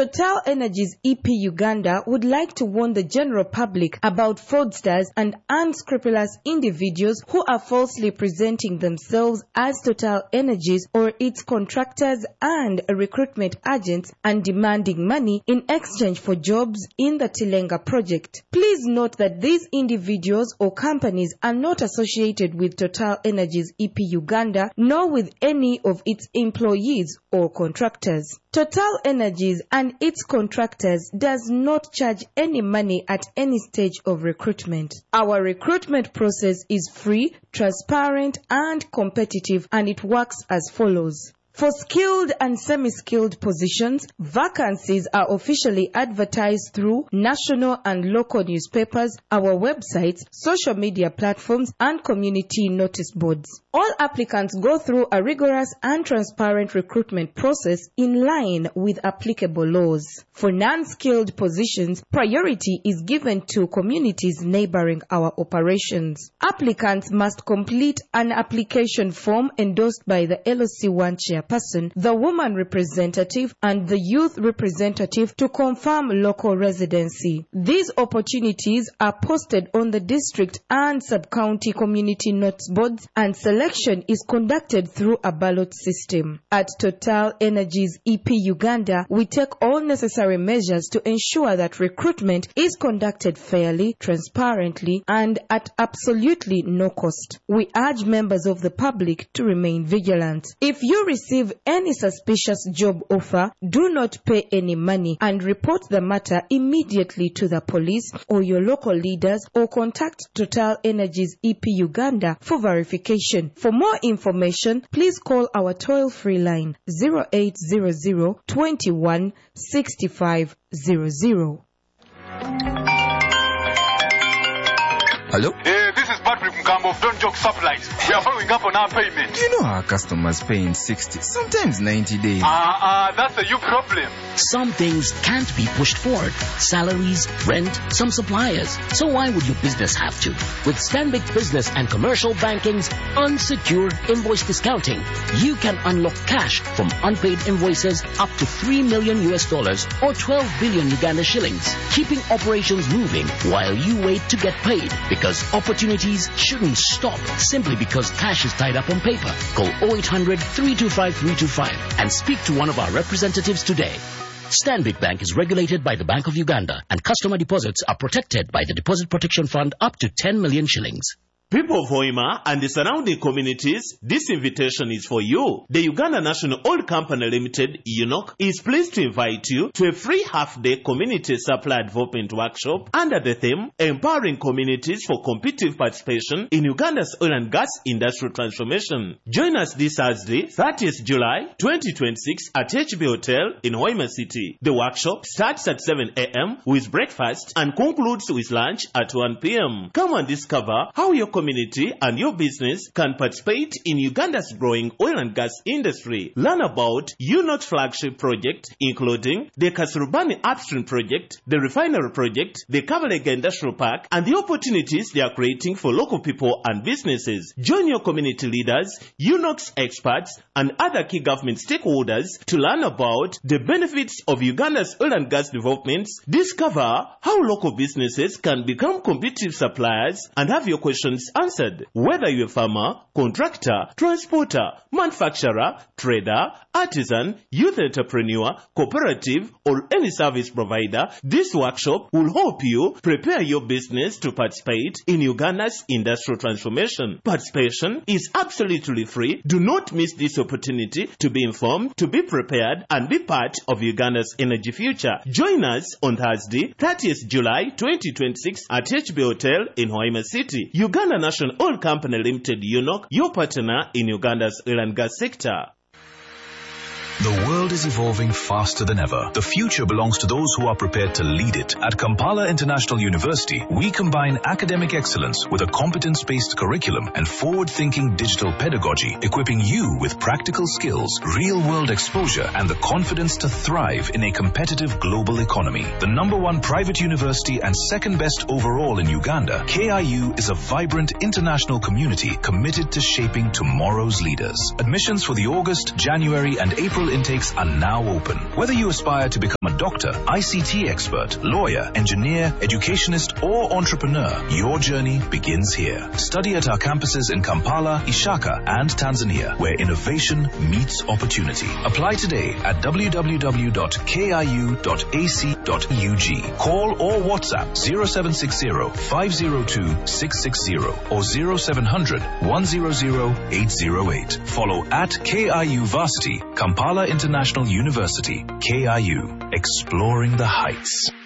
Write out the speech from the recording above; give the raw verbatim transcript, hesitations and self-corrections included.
Total Energies E P Uganda would like to warn the general public about fraudsters and unscrupulous individuals who are falsely presenting themselves as Total Energies or its contractors and recruitment agents and demanding money in exchange for jobs in the Tilenga project. Please note that these individuals or companies are not associated with Total Energies E P Uganda nor with any of its employees or contractors. Total Energies and its contractors does not charge any money at any stage of recruitment. Our recruitment process is free, transparent, and competitive, and it works as follows. For skilled and semi-skilled positions, vacancies are officially advertised through national and local newspapers, our websites, social media platforms, and community notice boards. All applicants go through a rigorous and transparent recruitment process in line with applicable laws. For non-skilled positions, priority is given to communities neighboring our operations. Applicants must complete an application form endorsed by the L O C one chairperson, the woman representative, and the youth representative to confirm local residency. These opportunities are posted on the district and sub-county community notice boards, and selection is conducted through a ballot system. At Total Energies E P Uganda, we take all necessary measures to ensure that recruitment is conducted fairly, transparently, and at absolutely no cost. We urge members of the public to remain vigilant. If you receive any suspicious job offer, do not pay any money and report the matter immediately to the police or your local leaders, or contact Total Energies E P Uganda for verification. For more information, please call our toll-free line zero eight zero zero, two one, six five zero zero. Hello? Hey, this is Patrick Mkambo of Don't Joke Supplies. We are following up on our payment. You know our customers pay in sixty, sometimes ninety days. Ah, uh, uh, that's a you problem. Some things can't be pushed forward. Salaries, rent, some suppliers. So why would your business have to? With Stanbic Business and Commercial Banking's unsecured invoice discounting, you can unlock cash from unpaid invoices up to three million U S dollars or twelve billion Uganda shillings, keeping operations moving while you wait to get paid. Because opportunities shouldn't stop simply because cash is tied up on paper. Call oh eight hundred, three two five, three two five and speak to one of our representatives today. Stanbic Bank is regulated by the Bank of Uganda, and customer deposits are protected by the Deposit Protection Fund up to ten million shillings. People of Hoima and the surrounding communities, this invitation is for you. The Uganda National Oil Company Limited, U N O C, is pleased to invite you to a free half-day community supply development workshop under the theme Empowering Communities for Competitive Participation in Uganda's Oil and Gas Industrial Transformation. Join us this Thursday, thirtieth July twenty twenty-six at H B Hotel in Hoima City. The workshop starts at seven a m with breakfast and concludes with lunch at one p m Come and discover how your community and your business can participate in Uganda's growing oil and gas industry. Learn about U N O C flagship project, including the Kasurubani Upstream Project, the Refinery Project, the Kabalega Industrial Park, and the opportunities they are creating for local people and businesses. Join your community leaders, U N O C experts, and other key government stakeholders to learn about the benefits of Uganda's oil and gas developments. Discover how local businesses can become competitive suppliers and have your questions answered. Whether you're a farmer, contractor, transporter, manufacturer, trader, artisan, youth entrepreneur, cooperative, or any service provider, this workshop will help you prepare your business to participate in Uganda's industrial transformation. Participation is absolutely free. Do not miss this opportunity to be informed, to be prepared, and be part of Uganda's energy future. Join us on Thursday, thirtieth July twenty twenty-six at H B Hotel in Hoima City. Uganda National Oil Company Limited, U N O C, your partner in Uganda's oil and gas sector. The world is evolving faster than ever. The future belongs to those who are prepared to lead it. At Kampala International University, we combine academic excellence with a competence-based curriculum and forward-thinking digital pedagogy, equipping you with practical skills, real-world exposure, and the confidence to thrive in a competitive global economy. The number one private university and second best overall in Uganda, K I U is a vibrant international community committed to shaping tomorrow's leaders. Admissions for the August, January, and April intakes are now open. Whether you aspire to become a doctor, I C T expert, lawyer, engineer, educationist, or entrepreneur, your journey begins here. Study at our campuses in Kampala, Ishaka, and Tanzania, where innovation meets opportunity. Apply today at w w w dot k i u dot a c dot u g. Call or WhatsApp zero seven six zero, five zero two, six six zero or zero seven hundred, one hundred, eight zero eight. Follow at K I U Varsity, Kampala International University. K I U, exploring the heights.